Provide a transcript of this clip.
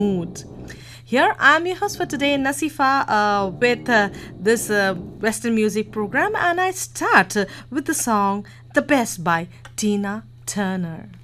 mood. Here I'm your host for today, Nasifa, with this Western music program, and I start with the song The Best by Tina Turner.